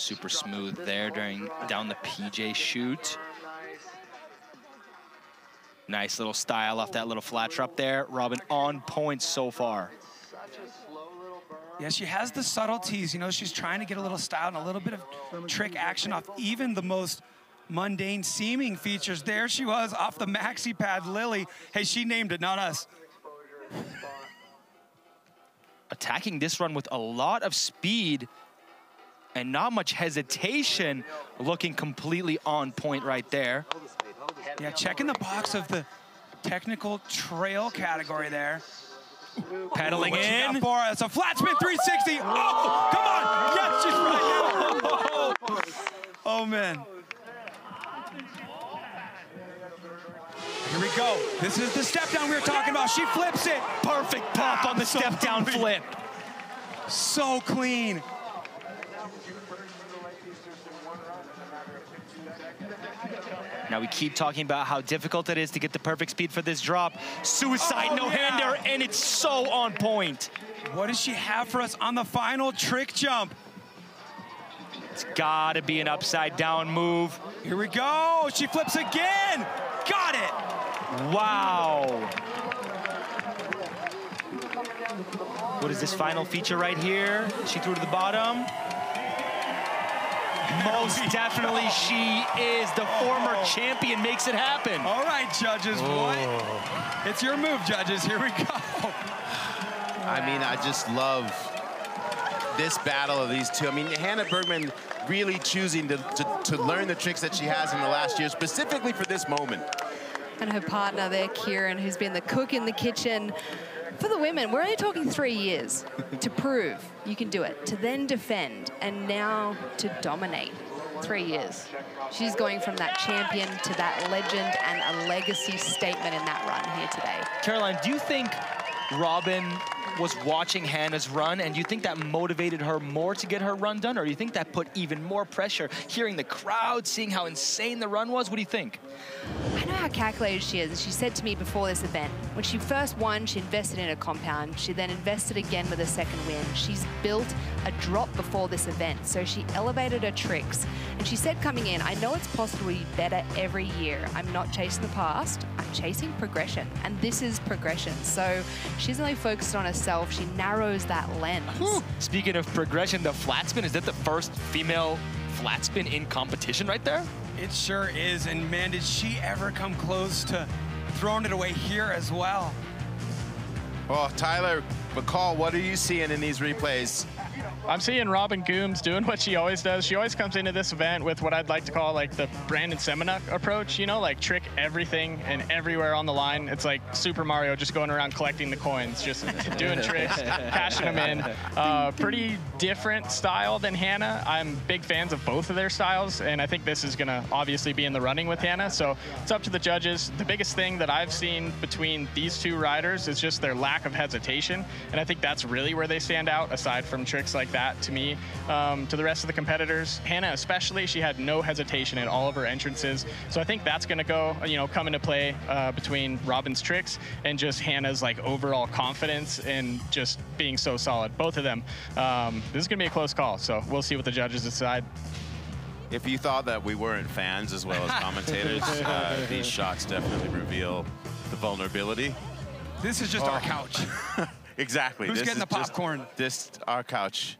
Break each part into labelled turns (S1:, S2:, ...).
S1: Super smooth there down the PJ chute. Nice little style off that little flat drop there. Robin on point so far.
S2: Yeah, she has the subtleties. You know, she's trying to get a little style and a little bit of trick action off even the most mundane seeming features. There she was off the maxi pad, Lily. Hey, she named it, not us.
S1: Attacking this run with a lot of speed and not much hesitation, looking completely on point right there.
S2: Yeah, checking the box of the technical trail category there.
S1: Pedaling in.
S2: It's a flat spin 360. Oh, come on. Yes, she's right now. Oh, man. Here we go. This is the step down we were talking about. She flips it.
S1: Perfect pop on the step down flip.
S2: So clean.
S1: Now we keep talking about how difficult it is to get the perfect speed for this drop. Suicide no-hander, and it's so on point.
S2: What does she have for us on the final trick jump?
S1: It's gotta be an upside down move.
S2: Here we go. She flips again. Got it.
S1: Wow. What is this final feature right here? She threw to the bottom. Most definitely she is. The former champion makes it happen.
S2: All right, judges, what? It's your move, judges. Here we go.
S3: I mean, I just love this battle of these two. I mean, Hannah Bergman really choosing to learn the tricks that she has in the last year, specifically for this moment.
S4: And her partner there, Kieran, who's been the cook in the kitchen. For the women, we're only talking 3 years to prove you can do it, to then defend, and now to dominate. 3 years. She's going from that champion to that legend and a legacy statement in that run here today.
S1: Caroline, do you think Robin was watching Hannah's run, and do you think that motivated her more to get her run done, or do you think that put even more pressure, hearing the crowd, seeing how insane the run was? What do you think?
S4: I know how calculated she is. She said to me before this event, when she first won, she invested in a compound. She then invested again with a second win. She's built a drop before this event, so she elevated her tricks. And she said coming in, I know it's possible to be better every year. I'm not chasing the past, I'm chasing progression. And this is progression. So she's only focused on herself. She narrows that lens.
S1: Speaking of progression, the flat spin, is that the first female flat spin in competition right there?
S2: It sure is, and man, did she ever come close to throwing it away here as well.
S3: Oh, Tyler McCall, what are you seeing in these replays?
S5: I'm seeing Robin Gooms doing what she always does. She always comes into this event with what I'd like to call like the Brandon Semenuk approach, you know, like trick everything and everywhere on the line. It's like Super Mario just going around collecting the coins, just doing tricks, cashing them in. Pretty different style than Hannah. I'm big fans of both of their styles, and I think this is gonna obviously be in the running with Hannah, so it's up to the judges. The biggest thing that I've seen between these two riders is just their lack of hesitation, and I think that's really where they stand out, aside from tricks like that to me. To the rest of the competitors, Hannah especially, she had no hesitation in all of her entrances. So I think that's going to go, you know, come into play between Robin's tricks and just Hannah's like overall confidence and just being so solid. Both of them. This is going to be a close call, so we'll see what the judges decide.
S3: If you thought that we weren't fans as well as commentators, these shots definitely reveal the vulnerability.
S2: This is just our couch.
S3: Exactly.
S2: Who's getting the popcorn?
S3: This our couch.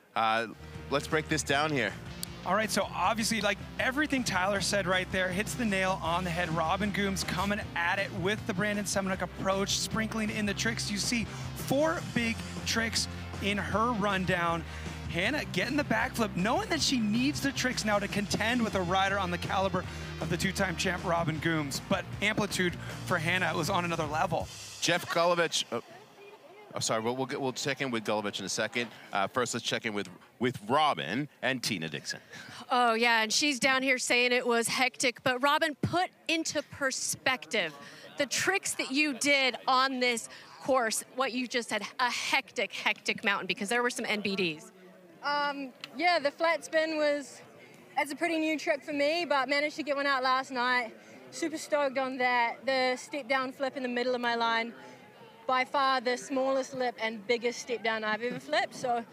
S3: Let's break this down here.
S2: All right, so obviously, like everything Tyler said right there, hits the nail on the head. Robin Gooms coming at it with the Brandon Semenuk approach, sprinkling in the tricks. You see 4 big tricks in her rundown. Hannah getting the backflip, knowing that she needs the tricks now to contend with a rider on the caliber of the 2-time champ Robin Gooms. But amplitude for Hannah was on another level.
S3: Jeff Gulevich. Oh, sorry, we'll check in with Gulevich in a second. First, let's check in with Robin and Tina Dixon.
S6: Oh, yeah, and she's down here saying it was hectic. But Robin, put into perspective the tricks that you did on this course, what you just said, a hectic, hectic mountain, because there were some NBDs.
S7: Yeah, the flat spin that's a pretty new trick for me, but managed to get one out last night. Super stoked on that. The step down flip in the middle of my line, by far the smallest lip and biggest step down I've ever flipped. So